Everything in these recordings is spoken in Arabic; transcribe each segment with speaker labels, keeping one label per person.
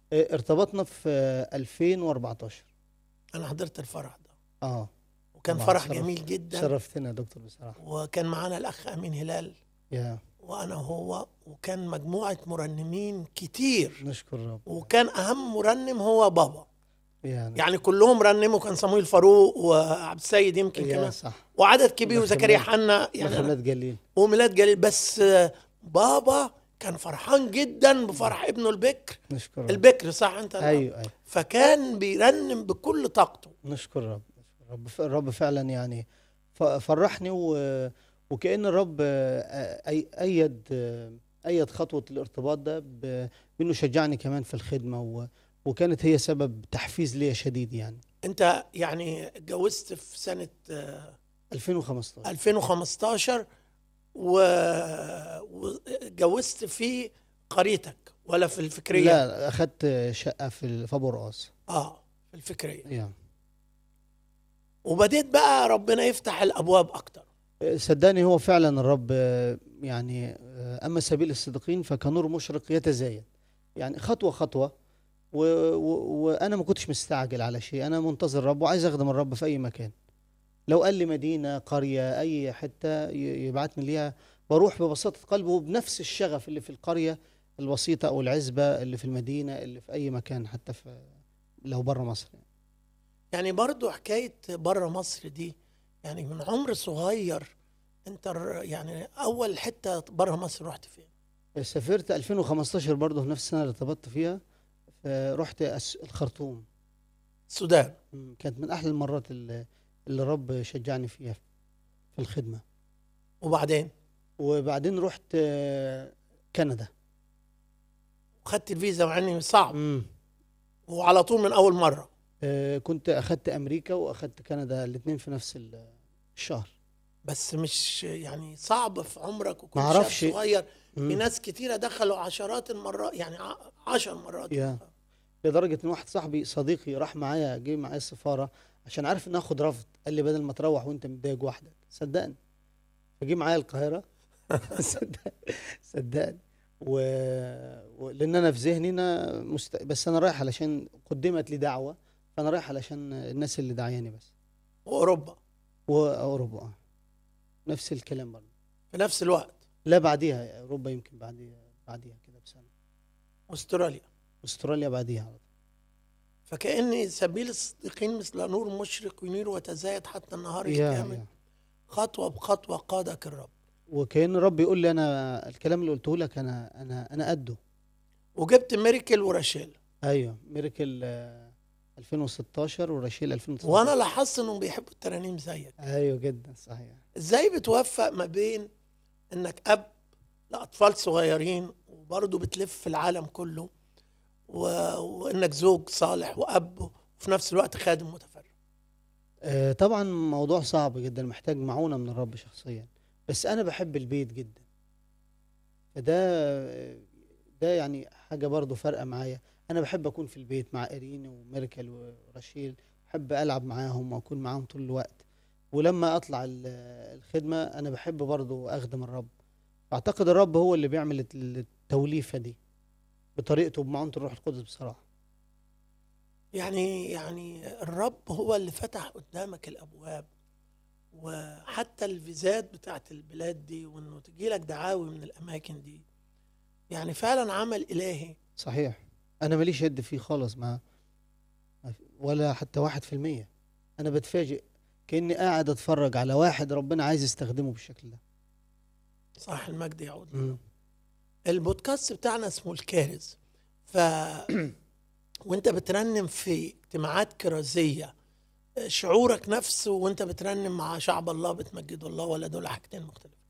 Speaker 1: ارتبطنا في 2014.
Speaker 2: انا حضرت الفرح ده
Speaker 1: اه
Speaker 2: وكان
Speaker 1: طبعا
Speaker 2: فرح جميل جدا.
Speaker 1: شرفتنا يا دكتور بصراحة.
Speaker 2: وكان معانا الاخ امين هلال
Speaker 1: يا
Speaker 2: وانا وهو، وكان مجموعة مرنمين كتير،
Speaker 1: نشكر رب.
Speaker 2: وكان اهم مرنم هو بابا.
Speaker 1: يعني
Speaker 2: يعني كلهم رنموا، كان صمويل فاروق وعبد السيد يمكن
Speaker 1: يا
Speaker 2: كمان،
Speaker 1: صح.
Speaker 2: وعدد كبير، وزكريا
Speaker 1: مخمات
Speaker 2: حنا يعني
Speaker 1: مخمات جليل.
Speaker 2: وميلاد جليل. بس بابا كان فرحان جدا بفرح ابنه البكر.
Speaker 1: نشكر رب.
Speaker 2: البكر صح انت الاب.
Speaker 1: ايوه ايوه.
Speaker 2: فكان بيرنم بكل طاقته.
Speaker 1: نشكر رب. نشكر رب. الرب فعلا يعني فرحني وكأن الرب أيد أيد خطوة الارتباط ده بأنه شجعني كمان في الخدمة وكانت هي سبب تحفيز ليا شديد يعني.
Speaker 2: انت يعني اتجوزت في سنة
Speaker 1: 2015.
Speaker 2: 2015 واتجوزت في قريتك ولا في الفكرية؟
Speaker 1: لا أخدت شقة في أبو رقاص.
Speaker 2: في الفكرية.
Speaker 1: يعني
Speaker 2: وبديت بقى ربنا يفتح الابواب اكتر.
Speaker 1: صدقني هو فعلا الرب يعني أما سبيل الصديقين فكنور مشرق يتزايد، يعني خطوة خطوة. وأنا ما كنتش مستعجل على شيء، أنا منتظر الرب وعايز أخدم الرب في أي مكان. لو قال لي مدينة قرية أي حتة يبعتني ليها، بروح ببساطة قلبي وبنفس الشغف اللي في القرية البسيطة أو العزبة اللي في المدينة اللي في أي مكان، حتى في لو بره مصر
Speaker 2: يعني برضو حكاية بره مصر دي، يعني من عمر صغير انت يعني اول حتة بره مصر رحت فين؟
Speaker 1: سافرت 2015 برضه في نفس السنة اللي ارتبطت فيها. رحت الخرطوم.
Speaker 2: السودان.
Speaker 1: كانت من أحلى المرات اللي الرب شجعني فيها في الخدمة.
Speaker 2: وبعدين
Speaker 1: وبعدين رحت كندا.
Speaker 2: وخدت الفيزا مع اني صعب،
Speaker 1: مم.
Speaker 2: وعلى طول من اول مرة.
Speaker 1: كنت أخدت أمريكا وأخدت كندا الاثنين في نفس الشهر.
Speaker 2: بس مش يعني صعب في عمرك
Speaker 1: ما
Speaker 2: وكنت شاب
Speaker 1: اعرفش.
Speaker 2: صغير؟ في
Speaker 1: مم.
Speaker 2: ناس كتيرة دخلوا عشرات المرات، يعني 10 مرات.
Speaker 1: يا لدرجة ان واحد صاحبي صديقي راح معايا، جه معايا السفارة عشان عارف ان اخد رفض، قال لي بدل ما تروح وانت متضايق وحدك، صدقني. فجه معايا القاهرة. صدقني و... لان انا في ذهني انا بس انا رايح علشان قدمت لي دعوة، فانا رايح علشان الناس اللي دعياني بس.
Speaker 2: واوروبا
Speaker 1: واوروبا نفس الكلام برضه.
Speaker 2: في نفس الوقت.
Speaker 1: لا بعديها اوروبا يمكن بعديها كده بسنة.
Speaker 2: واستراليا.
Speaker 1: استراليا بعديها على طول.
Speaker 2: فكأن سبيل الصديقين مثل نور مشرق ينير وتزايد حتى النهار الكامل.
Speaker 1: يا
Speaker 2: خطوة بخطوة قادك الرب.
Speaker 1: وكأن الرب يقول لي انا الكلام اللي قلته لك انا قده.
Speaker 2: وجبت ميريكل وراشيل.
Speaker 1: ايوه ميراكل 2016 ورشيل
Speaker 2: وانا
Speaker 1: 2019.
Speaker 2: لاحظت انهم بيحبوا الترانيم زيك.
Speaker 1: ايوه جدا صحيح.
Speaker 2: ازاي بتوفق ما بين انك اب لاطفال صغيرين وبرضه بتلف في العالم كله وانك زوج صالح واب وفي نفس الوقت خادم متفرغ؟
Speaker 1: طبعا موضوع صعب جدا، محتاج معونة من الرب شخصيا، بس انا بحب البيت جدا. فده يعني حاجة برضو فارقة معايا. انا بحب اكون في البيت مع ايرين وميركل ورشيل، بحب العب معاهم واكون معاهم طول الوقت. ولما اطلع الخدمة انا بحب برضو اخدم الرب. اعتقد الرب هو اللي بيعمل التوليفة دي بطريقته بمعونة الروح القدس بصراحة.
Speaker 2: يعني الرب هو اللي فتح قدامك الابواب، وحتى الفيزات بتاعت البلاد دي، وانه تجيلك دعاوي من الاماكن دي، يعني فعلا عمل الهي.
Speaker 1: صحيح. انا ماليش يد فيه خالص، ولا حتى 1%. انا بتفاجئ كأني قاعد اتفرج على واحد ربنا عايز يستخدمه بالشكل ده.
Speaker 2: صح، المجد يعود
Speaker 1: مم.
Speaker 2: لله. البودكاست بتاعنا اسمه الكارز. ف وانت بترنم في اجتماعات كرازية، شعورك نفسه وانت بترنم مع شعب الله بتمجد الله، ولا دول حاجتين مختلفة؟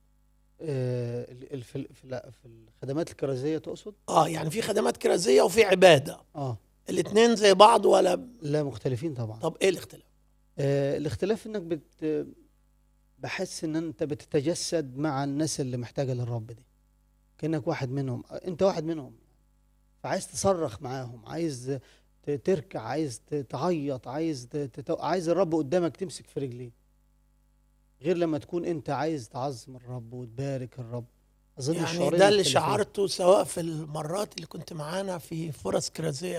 Speaker 1: في الخدمات الكرازية تقصد؟
Speaker 2: يعني في خدمات كرازية وفي عبادة.
Speaker 1: اه
Speaker 2: الاتنين زي بعض ولا؟
Speaker 1: لا مختلفين طبعا.
Speaker 2: طب ايه الاختلاف؟
Speaker 1: الاختلاف انك بحس ان انت بتتجسد مع الناس اللي محتاجة للرب دي، كأنك واحد منهم، انت واحد منهم، فعايز تصرخ معاهم، عايز تركع، عايز تعيط، عايز الرب قدامك تمسك في رجليه، غير لما تكون انت عايز تعظم الرب وتبارك الرب. اظن
Speaker 2: يعني
Speaker 1: الشعورين
Speaker 2: ده اللي
Speaker 1: مختلفين.
Speaker 2: شعرته سواء في المرات اللي كنت معانا في فرص كرازية